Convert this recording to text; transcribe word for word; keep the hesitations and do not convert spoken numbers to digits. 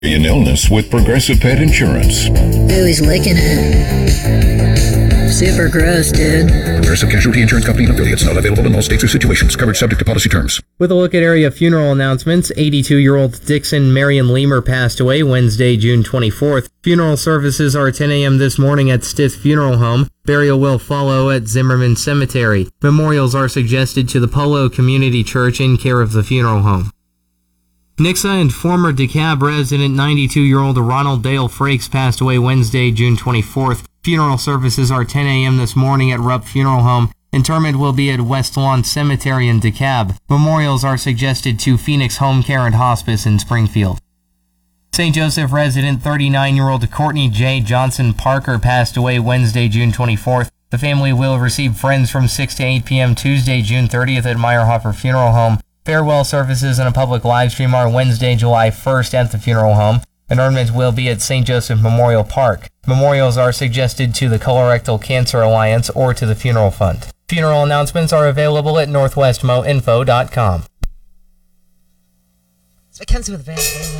An illness with Progressive Pet Insurance. Ooh, he's licking it. Super gross, dude. Progressive Casualty Insurance Company and affiliates. Not available in all states or situations. Coverage subject to policy terms. With a look at area funeral announcements, eighty-two-year-old Dixon Marion Lemer passed away Wednesday, June twenty-fourth. Funeral services are ten a.m. this morning at Stith Funeral Home. Burial will follow at Zimmerman Cemetery. Memorials are suggested to the Polo Community Church in care of the funeral home. Nixa and former DeKalb resident ninety-two-year-old Ronald Dale Frakes passed away Wednesday, June twenty-fourth. Funeral services are ten a.m. this morning at Rupp Funeral Home. Interment will be at West Lawn Cemetery in DeKalb. Memorials are suggested to Phoenix Home Care and Hospice in Springfield. Saint Joseph resident thirty-nine-year-old Courtney J. Johnson Parker passed away Wednesday, June twenty-fourth. The family will receive friends from six to eight p.m. Tuesday, June thirtieth at Meyerhofer Funeral Home. Farewell services and a public live stream are Wednesday, July first at the funeral home. Interment will be at Saint Joseph Memorial Park. Memorials are suggested to the Colorectal Cancer Alliance or to the Funeral Fund. Funeral announcements are available at northwest mo info dot com. It's Mackenzie with Van.